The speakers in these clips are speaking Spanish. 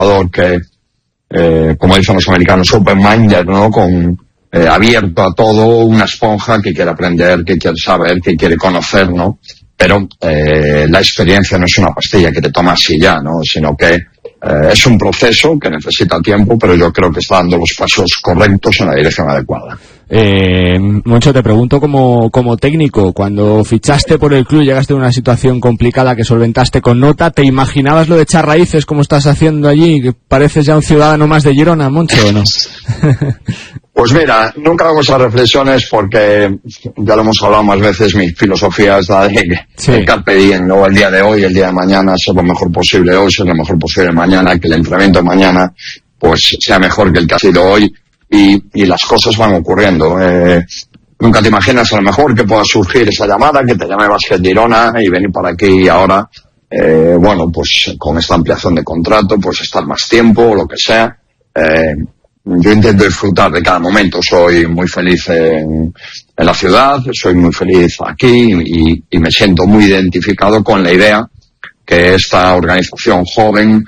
jugador que, como dicen los americanos, open-minded, ¿no? Abierto a todo, una esponja que quiere aprender, que quiere saber, que quiere conocer, ¿no? Pero la experiencia no es una pastilla que te tomas y ya, ¿no? Sino que es un proceso que necesita tiempo, pero yo creo que está dando los pasos correctos en la dirección adecuada. Moncho, te pregunto como técnico, cuando fichaste por el club, llegaste a una situación complicada que solventaste con nota, ¿te imaginabas lo de echar raíces como estás haciendo allí? ¿Que pareces ya un ciudadano más de Girona, Moncho, o no? Pues mira, nunca hago esas reflexiones porque ya lo hemos hablado más veces, mi filosofía es la de carpe diem, ¿no? El día de hoy, el día de mañana, ser lo mejor posible hoy, ser lo mejor posible mañana, que el entrenamiento de mañana pues sea mejor que el que ha sido hoy y las cosas van ocurriendo. Nunca te imaginas a lo mejor que pueda surgir esa llamada, que te llame Básquet Girona y venir para aquí y ahora, bueno, pues con esta ampliación de contrato, pues estar más tiempo o lo que sea. Yo intento disfrutar de cada momento, soy muy feliz en la ciudad, soy muy feliz aquí y me siento muy identificado con la idea que esta organización joven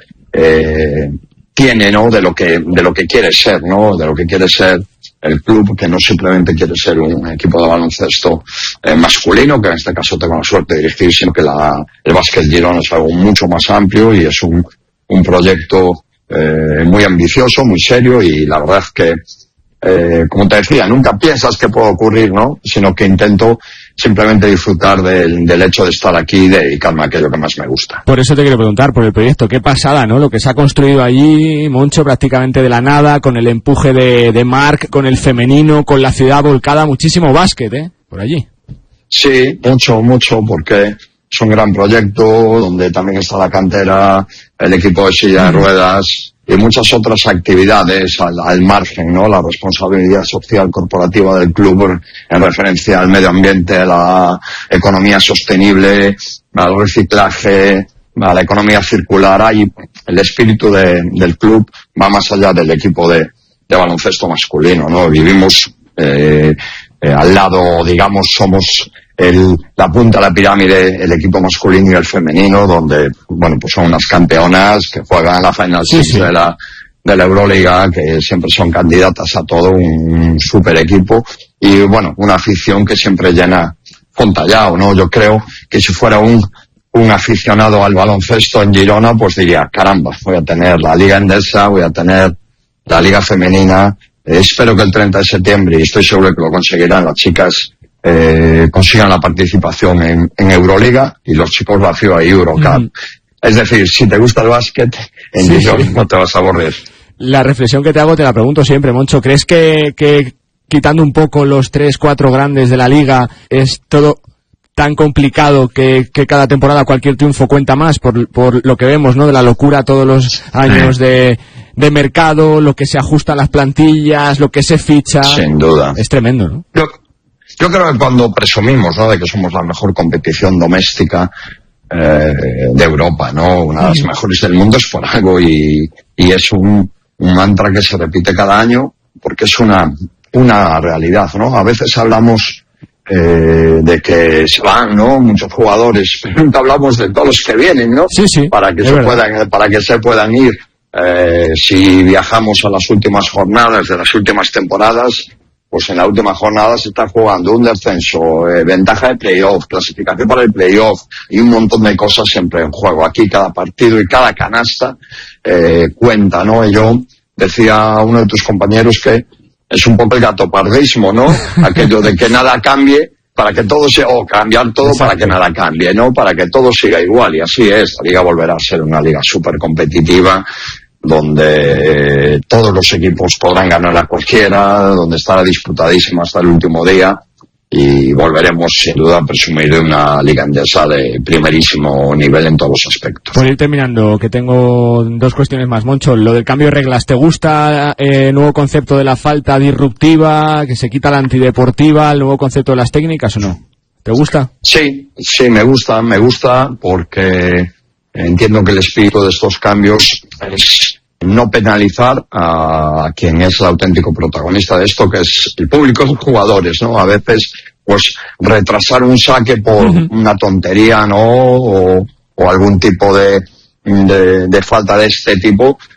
tiene, ¿no? De lo que quiere ser, ¿no? De lo que quiere ser el club, que no simplemente quiere ser un equipo de baloncesto masculino, que en este caso tengo la suerte de dirigir, sino que el Básquet Girona es algo mucho más amplio y es un proyecto muy ambicioso, muy serio, y la verdad es que, como te decía, nunca piensas que puede ocurrir, ¿no? Sino que intento simplemente disfrutar del hecho de estar aquí y dedicarme a aquello que más me gusta. Por eso te quiero preguntar por el proyecto, qué pasada, ¿no? Lo que se ha construido allí, Moncho, prácticamente de la nada, con el empuje de Marc, con el femenino, con la ciudad volcada, muchísimo básquet, por allí. Sí, mucho, porque es un gran proyecto donde también está la cantera, el equipo de silla de ruedas y muchas otras actividades al margen, ¿no? La responsabilidad social corporativa del club en referencia al medio ambiente, a la economía sostenible, al reciclaje, a la economía circular. Ahí el espíritu del club va más allá del equipo de baloncesto masculino, ¿no? Vivimos al lado, digamos, somos la punta de la pirámide, el equipo masculino y el femenino, donde, bueno, pues son unas campeonas que juegan la Final Six de la Euroliga, que siempre son candidatas a todo, un super equipo, y bueno, una afición que siempre llena Fontallao, ¿no? Yo creo que si fuera un aficionado al baloncesto en Girona, pues diría, caramba, voy a tener la Liga Endesa, voy a tener la Liga Femenina, espero que el 30 de septiembre, y estoy seguro que lo conseguirán las chicas, consigan la participación en Euroliga y los chicos la FIBA y Eurocup. Es decir, si te gusta el básquet, en Girona no te vas a aburrir. La reflexión que te hago te la pregunto siempre, Moncho. ¿Crees que quitando un poco los 3-4 grandes de la liga es todo tan complicado que cada temporada cualquier triunfo cuenta más por lo que vemos, ¿no? De la locura todos los años de mercado, lo que se ajusta a las plantillas, lo que se ficha. Sin duda. Es tremendo, ¿no? Yo creo que cuando presumimos, ¿no? De que somos la mejor competición doméstica de Europa, ¿no? Una de las mejores del mundo, es por algo, y es un mantra que se repite cada año porque es una realidad, ¿no? A veces hablamos de que se van, ¿no? Muchos jugadores, pero nunca hablamos de todos los que vienen, ¿no? Sí, para que se puedan ir. Si viajamos a las últimas jornadas de las últimas temporadas, pues en la última jornada se está jugando un descenso, ventaja de playoff, clasificación para el playoff y un montón de cosas siempre en juego. Aquí cada partido y cada canasta cuenta, ¿no? Yo decía a uno de tus compañeros que es un poco el gatopardismo, ¿no? Aquello de que nada cambie para que todo sea, o cambiar todo. Exacto. Para que nada cambie, ¿no? Para que todo siga igual, y así es. La liga volverá a ser una liga súper competitiva, donde todos los equipos podrán ganar a cualquiera, donde estará disputadísima hasta el último día, y volveremos sin duda a presumir de una liga endesa de primerísimo nivel en todos los aspectos. Por ir terminando, que tengo dos cuestiones más, Moncho. Lo del cambio de reglas, ¿te gusta el nuevo concepto de la falta disruptiva, que se quita la antideportiva, el nuevo concepto de las técnicas o no? ¿Te gusta? Sí, me gusta porque entiendo que el espíritu de estos cambios es no penalizar a quien es el auténtico protagonista de esto, que es el público, los jugadores, ¿no? A veces, pues, retrasar un saque por una tontería, ¿no? O algún tipo de falta de este tipo,